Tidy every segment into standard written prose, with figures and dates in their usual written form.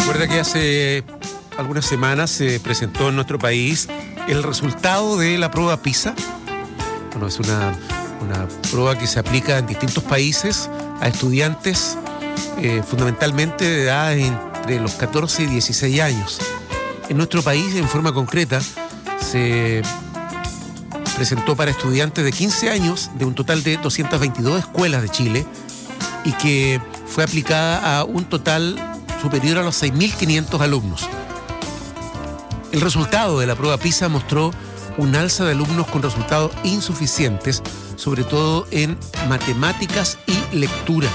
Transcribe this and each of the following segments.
Recuerda que hace algunas semanas se presentó en nuestro país el resultado de la prueba PISA. Bueno, es una prueba que se aplica en distintos países a estudiantes fundamentalmente de edad entre los 14 y 16 años. En nuestro país, en forma concreta, se presentó para estudiantes de 15 años de un total de 222 escuelas de Chile y que fue aplicada a un total superior a los 6.500 alumnos. El resultado de la prueba PISA mostró un alza de alumnos con resultados insuficientes, sobre todo en matemáticas y lectura.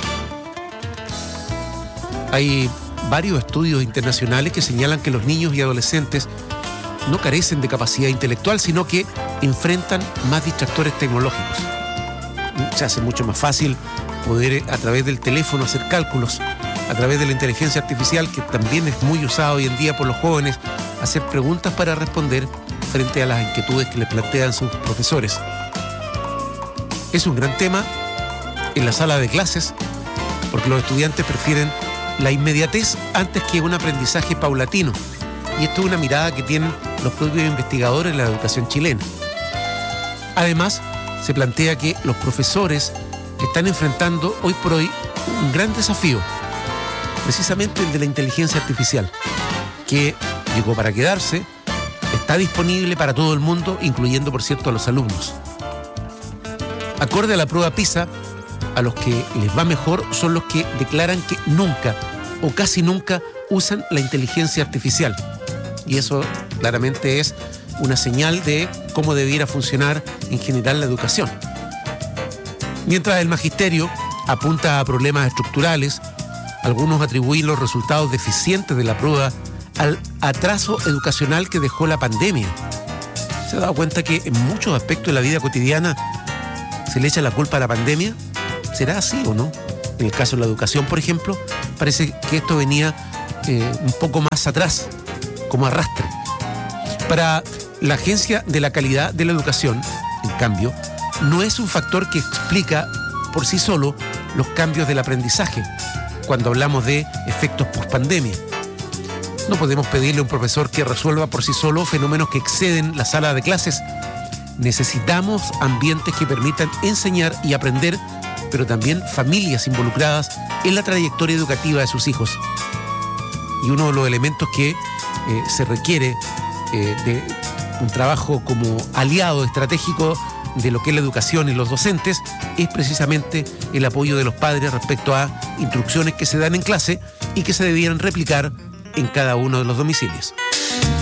Hay varios estudios internacionales que señalan que los niños y adolescentes no carecen de capacidad intelectual, sino que enfrentan más distractores tecnológicos. Se hace mucho más fácil poder a través del teléfono hacer cálculos, a través de la inteligencia artificial, que también es muy usada hoy en día por los jóvenes, hacer preguntas para responder frente a las inquietudes que les plantean sus profesores. Es un gran tema en la sala de clases, porque los estudiantes prefieren la inmediatez antes que un aprendizaje paulatino. Y esto es una mirada que tienen los propios investigadores de la educación chilena. Además, se plantea que los profesores están enfrentando hoy por hoy un gran desafío, precisamente el de la inteligencia artificial, que llegó para quedarse, está disponible para todo el mundo, incluyendo, por cierto, a los alumnos. Acorde a la prueba PISA, a los que les va mejor son los que declaran que nunca o casi nunca usan la inteligencia artificial. Y eso claramente es una señal de cómo debiera funcionar en general la educación. Mientras el magisterio apunta a problemas estructurales, algunos atribuyen los resultados deficientes de la prueba al atraso educacional que dejó la pandemia. ¿Se ha dado cuenta que en muchos aspectos de la vida cotidiana se le echa la culpa a la pandemia? ¿Será así o no? En el caso de la educación, por ejemplo, parece que esto venía un poco más atrás, como arrastre. Para la Agencia de la Calidad de la Educación, en cambio, no es un factor que explica por sí solo los cambios del aprendizaje cuando hablamos de efectos post-pandemia. No podemos pedirle a un profesor que resuelva por sí solo fenómenos que exceden la sala de clases. Necesitamos ambientes que permitan enseñar y aprender, pero también familias involucradas en la trayectoria educativa de sus hijos. Y uno de los elementos que se requiere de un trabajo como aliado estratégico de lo que es la educación y los docentes es precisamente el apoyo de los padres respecto a instrucciones que se dan en clase y que se debieran replicar en cada uno de los domicilios.